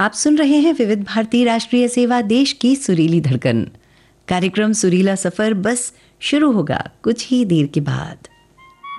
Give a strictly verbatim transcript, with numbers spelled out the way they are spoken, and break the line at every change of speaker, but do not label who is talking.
आप सुन रहे हैं विविध भारती राष्ट्रीय सेवा, देश की सुरीली धड़कन। कार्यक्रम सुरीला सफर बस शुरू होगा कुछ ही देर के बाद।